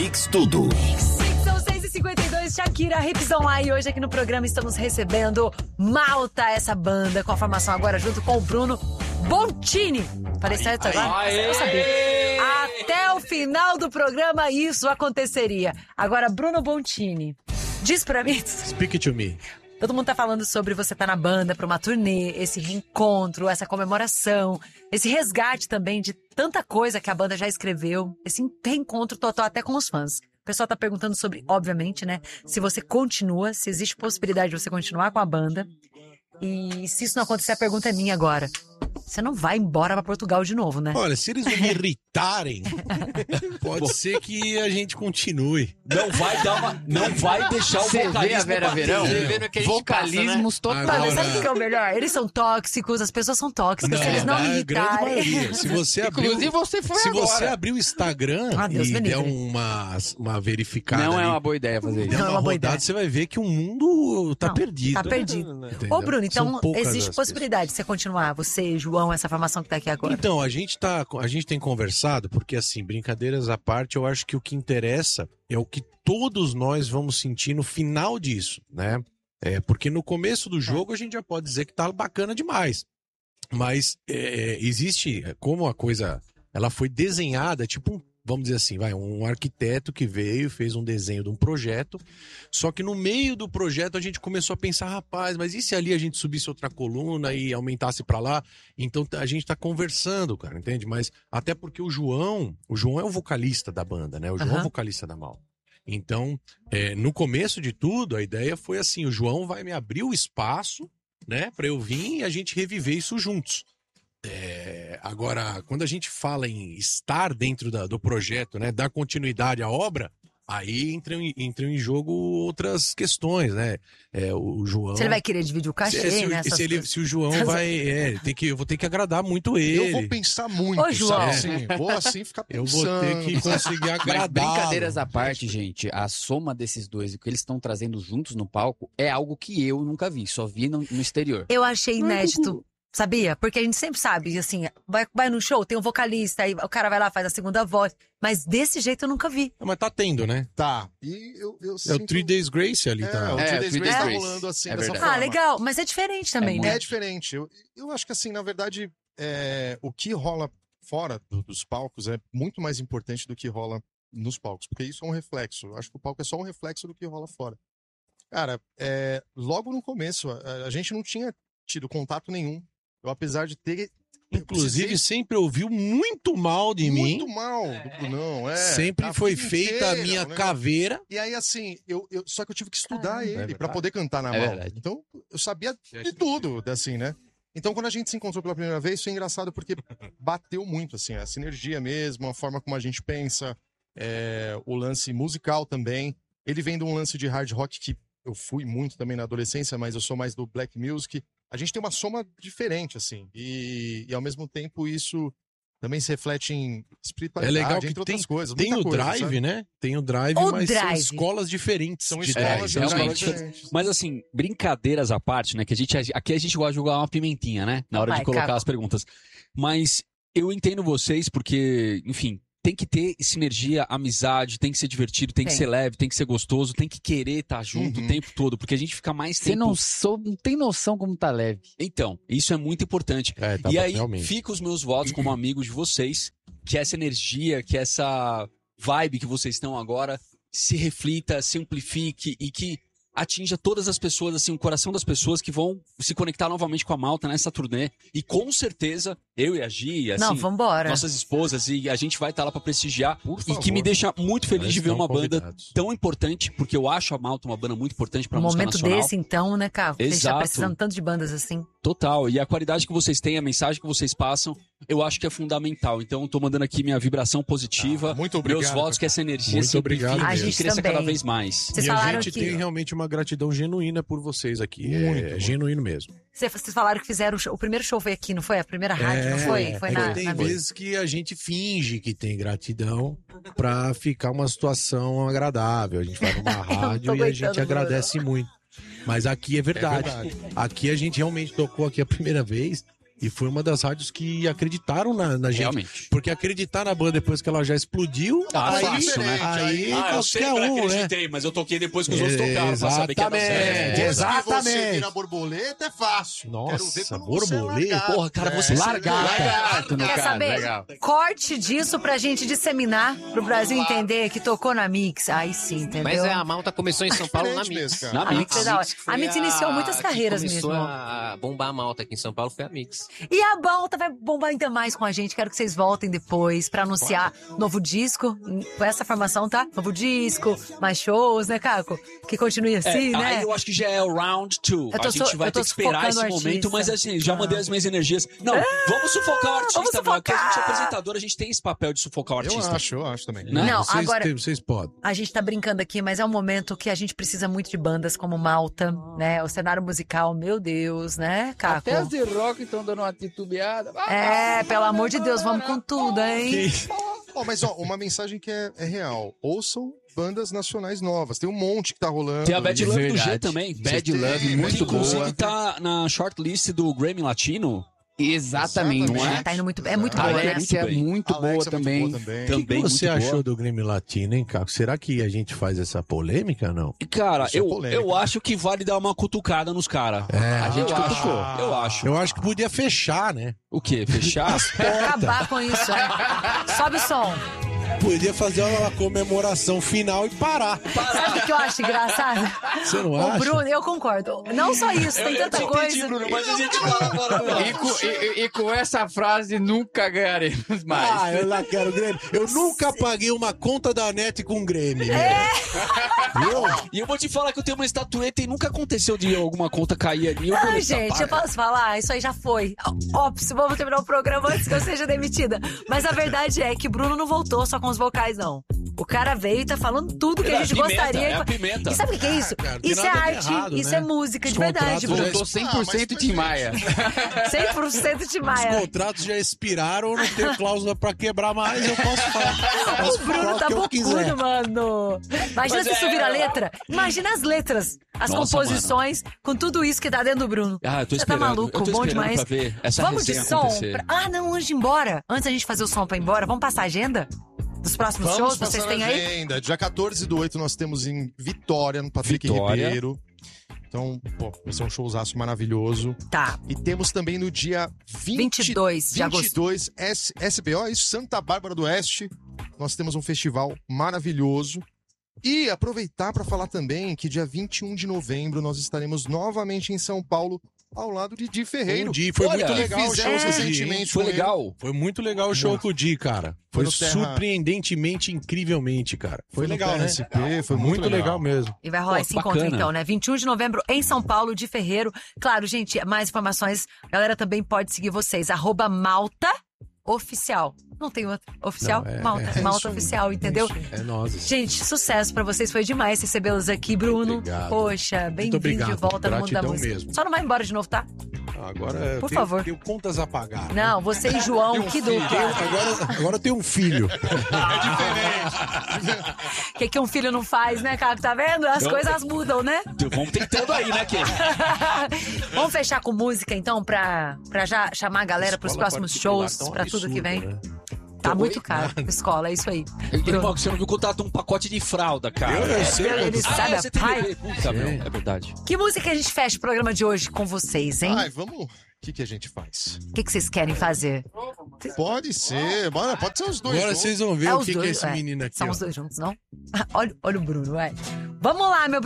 Mix Tudo. São 6h52, Shakira, Hips Online. Hoje aqui no programa estamos recebendo Malta, essa banda, com a formação agora junto com o Bruno Bontini. Falei certo agora? Eu sabia. Até o final do programa isso aconteceria. Agora, Bruno Bontini, diz pra mim... Speak to me. Todo mundo tá falando sobre você estar na banda pra uma turnê, esse reencontro, essa comemoração, esse resgate também de tanta coisa que a banda já escreveu, esse reencontro total até com os fãs. O pessoal tá perguntando sobre, obviamente, né, se você continua, se existe possibilidade de você continuar com a banda. E se isso não acontecer, a pergunta é minha agora. Você não vai embora pra Portugal de novo, né? Olha, se eles não me irritarem, pode ser que a gente continue. Não vai deixar o vocalismo Vera Verão? Vocalismos totais. Mas sabe o que é o melhor? Eles são tóxicos, as pessoas são tóxicas, se eles não me irritarem. Se você abrir, Inclusive você foi se agora. você abrir o Instagram Deus e me der livre. uma verificada Não é ali, uma boa ideia fazer isso. der Não é uma uma boa rodada, ideia. você vai ver que o mundo tá Não, perdido. Tá perdido. Entendeu? Ô, Bruno, então São poucas existe as possibilidade de você continuar, você, João, essa formação que tá aqui agora? Então, a gente tem conversado, porque assim, brincadeiras à parte, eu acho que o que interessa é o que todos nós vamos sentir no final disso, né? Porque no começo do jogo a gente já pode dizer que tá bacana demais. Mas existe, como a coisa, ela foi desenhada, tipo vamos dizer assim, um arquiteto que veio, fez um desenho de um projeto, só que no meio do projeto a gente começou a pensar, rapaz, mas e se ali a gente subisse outra coluna e aumentasse pra lá? Então a gente tá conversando, cara, entende? Mas até porque o João é o vocalista da banda, né? O João é o vocalista da Mal. Então, no começo de tudo, a ideia foi assim, o João vai me abrir o espaço, né, pra eu vir e a gente reviver isso juntos. Agora, quando a gente fala em estar dentro do projeto, né, dar continuidade à obra, aí entram em jogo outras questões, né? O João... Se ele vai querer dividir o cachê, né? Se o João vai... eu vou ter que agradar muito ele. Eu vou pensar muito, Ô, João. sabe? Assim, vou assim ficar Eu pensando. vou ter que conseguir Mas agradar. brincadeiras à parte, gente, a soma desses dois, o que eles estão trazendo juntos no palco, é algo que eu nunca vi, só vi no exterior. Eu achei inédito, sabia? Porque a gente sempre sabe, assim, vai no show, tem um vocalista, aí o cara vai lá, faz a segunda voz. Mas desse jeito eu nunca vi. Mas tá tendo, né? Tá. E eu É o sinto... 3 Days Grace ali, tá? O 3 Days Three Grace tá Days rolando assim, É dessa verdade. forma. Ah, legal. Mas é diferente também, né? É diferente. Eu acho que assim, na verdade, o que rola fora dos palcos é muito mais importante do que rola nos palcos. Porque isso é um reflexo. Eu acho que o palco é só um reflexo do que rola fora. Cara, logo no começo, a gente não tinha tido contato nenhum. Eu, apesar de ter... Inclusive, sempre ouviu muito mal de mim. Muito mal do Brunão, Sempre a foi vida feita a inteira, minha o negócio. caveira. E aí, assim, só que eu tive que estudar ele verdade. pra poder cantar na É mão. verdade. Então, eu sabia de tudo, assim, né? Então, quando a gente se encontrou pela primeira vez, foi engraçado porque bateu muito, assim, a sinergia mesmo, a forma como a gente pensa, o lance musical também. Ele vem de um lance de hard rock que eu fui muito também na adolescência, mas eu sou mais do black music. A gente tem uma soma diferente, assim, e ao mesmo tempo isso também se reflete em espiritualidade, É legal que entre outras coisas. Tem muita o coisa, drive, sabe? né? Tem o drive, O mas são drive. escolas diferentes. São de escolas drive. realmente. diferentes. Mas assim, brincadeiras à parte, né? Que aqui a gente gosta de jogar uma pimentinha, né? Na hora Vai, de colocar Caco. as perguntas. Mas eu entendo vocês porque, enfim, tem que ter sinergia, amizade, tem que ser divertido, tem que Tem. ser leve, tem que ser gostoso, tem que querer estar junto Uhum. o tempo todo, porque a gente fica mais Você tempo... não tem noção como tá leve. Então, isso é muito importante. Tá E bom, aí, realmente. fica os meus votos como amigo de vocês, que essa energia, que essa vibe que vocês estão agora se reflita, se amplifique e que atinja todas as pessoas, assim, o coração das pessoas que vão se conectar novamente com a Malta nessa turnê. E com certeza, eu e a Gi, assim, Não, vambora. nossas esposas, e a gente vai estar lá pra prestigiar. Por E favor. que me deixa muito feliz Eles de ver estão uma banda convidados. tão importante, porque eu acho a Malta uma banda muito importante pra Um música momento nacional. desse, então, né, cara? A gente tá Exato. precisando tanto de bandas assim. Total. E a qualidade que vocês têm, a mensagem que vocês passam, eu acho que é fundamental. Então, eu tô mandando aqui minha vibração positiva. Muito obrigado. Meus votos, que essa energia Muito se amplifique obrigado A e gente cresça também. cada vez mais. Vocês E a falaram gente que... tem realmente uma gratidão genuína por vocês aqui. Muito. Genuíno mesmo. Vocês falaram que fizeram o show. O primeiro show foi aqui, não foi? A primeira rádio, não foi? Foi que na... tem na- vezes que a gente finge que tem gratidão pra ficar uma situação agradável. A gente vai numa rádio e a gente aguentando, agradece muito. Mas aqui é verdade. É verdade. Aqui a gente realmente tocou aqui a primeira vez. E foi uma das rádios que acreditaram na gente. Realmente. Porque acreditar na banda depois que ela já explodiu, aí, fácil, né? aí eu sempre qualquer um, né? acreditei, mas eu toquei depois que os outros tocaram, pra saber que ia dar certo. Exatamente. Você vira borboleta é fácil. Quero ver Nossa, quando você é borboleta. largado. Porra, cara, você Lagarto, no Quer caso. saber? Legal. Corte disso pra gente disseminar, pro Brasil entender que tocou na Mix. Aí sim, entendeu? Mas a malta começou em São Paulo na Diferente Mix. mesmo, cara. A Mix é da hora. foi A Mix iniciou muitas que carreiras começou mesmo. a bombar a malta aqui em São Paulo foi a Mix. E a Malta vai bombar ainda mais com a gente. Quero que vocês voltem depois pra anunciar novo disco. Com essa formação, tá? Novo disco, mais shows, né, Caco? Que continue assim, né? Aí eu acho que já é o round 2. Eu tô A gente vai eu tô ter que esperar esse sufocando o momento, artista. mas assim, já mandei as minhas energias. Não, vamos sufocar o artista, vamos não. Porque a gente é sufocar. apresentador, a gente tem esse papel de sufocar o artista. Eu acho também. Né? Não, vocês, agora- vocês podem. A gente tá brincando aqui, mas é um momento que a gente precisa muito de bandas como Malta, né? O cenário musical, meu Deus, né, Caco? Até as de rock estão dando uma titubeada. É, pelo amor de Deus, vamos com tudo, hein? Mas uma mensagem que é real. Ouçam bandas nacionais novas. Tem um monte que tá rolando. Tem a Bad Love do G Verdade. também. Bad Love, Tem, muito Que inclusive boa. tá na shortlist do Grammy Latino. Exatamente. Não Tá indo muito, é muito Tá, boa, é né? Alexia é bem. muito boa Alexa é muito também. boa também. O que Também você muito achou boa. do Grêmio Latino, hein, Caco? Será que a gente faz essa polêmica, não? E, cara, Isso é polêmico. eu acho que vale dar uma cutucada nos caras. A gente cutucou. Eu acho. Eu acho que podia fechar, né? O quê? Fechar? Acabar com isso, é. Sobe o som. Podia fazer uma comemoração final e parar. Sabe o que eu acho engraçado? Você não O acha? Bruno, eu concordo. Não só isso, tem tanta coisa. mas a gente fala agora. E com essa frase nunca ganharemos mais. Ah, eu lá quero Grêmio. Eu nunca paguei uma conta da NET com Grêmio. Viu? E eu vou te falar que eu tenho uma estatueta e nunca aconteceu de alguma conta cair ali. Ai, gente, eu posso falar? Isso aí já foi. Óbvio, vamos terminar o programa antes que eu seja demitida. Mas a verdade é que Bruno não voltou só com os vocais, não. O cara veio e tá falando tudo que a gente gostaria. É a pimenta. E sabe o que é isso? cara, tem Isso é nada de arte, errado, isso né? é música, Os de verdade, contratos Bruno. Voltou 100% Tim Maia. 100% de Os Maia. contratos já expiraram, eu não tenho cláusula pra quebrar mais, eu posso falar. O Posso Bruno falar tá o que eu quiser. bocudo, mano. Imagina se isso vira letra. Imagina as letras, as Nossa, composições, com tudo isso que tá dentro do Bruno. Ah, eu tô Você tá esperando. maluco, eu tô bom esperando demais. pra ver essa Vamos de resenha som? acontecer. Ah, não, antes de ir embora. Antes da gente fazer o som pra ir embora, vamos passar a agenda dos próximos Vamos shows? Vocês passar têm a aí? agenda. Dia 14/8 nós temos em Vitória, no Patrick Vitória. Ribeiro. Então, pô, vai ser um showzaço maravilhoso. Tá. E temos também no dia 22 de agosto. 22, SBO, isso, Santa Bárbara do Oeste. Nós temos um festival maravilhoso. E aproveitar para falar também que dia 21 de novembro nós estaremos novamente em São Paulo, ao lado de Di Ferreiro. Um dia, foi Olha, muito legal o show Fizemos com o Di, hein? recentemente Foi com ele. legal. Foi muito legal o show com o Di, cara. Foi no Terra- surpreendentemente, incrivelmente, cara. Foi no legal, Terra né? SP, foi Muito legal mesmo. E vai rolar Pô, esse encontro, bacana. então, né? 21 de novembro em São Paulo, de Ferreiro. Claro, gente, mais informações. A galera também pode seguir vocês. @Malta Oficial. Não tem outra. Oficial? Não, Malta. é Malta isso aí, Oficial, entendeu? É nós. Gente, sucesso pra vocês. Foi demais recebê-los aqui, Bruno. Obrigado. Poxa, bem-vindo de obrigado. volta no mundo da Gratidão música. mesmo. Só não vai embora de novo, tá? Agora eu Por tenho, favor. tenho contas a pagar. Não, você e João, que dupla. Agora eu tenho um filho. O que um filho não faz, né, cara? Tá vendo? As coisas mudam, né? Vamos tentando aí, né, Ken? Vamos fechar com música, então, pra já chamar a galera pros Escola próximos particular shows, tá um pra tudo que vem. absurdo, né? Tá muito caro. Escola, é isso aí. Irmão, você não viu que eu tava um pacote de fralda, cara. Eu sei. Ele sabe a você tem pai. bebê. Puta, meu, é verdade. Que música a gente fecha o programa de hoje com vocês, hein? Ai, vamos. O que a gente faz? O que vocês querem fazer? Pode ser, bora, pode ser os dois. Agora juntos. vocês vão ver É o os que é dois, esse menino aqui. São ó. os dois juntos, não? Olha o Bruno, vai. Vamos lá, meu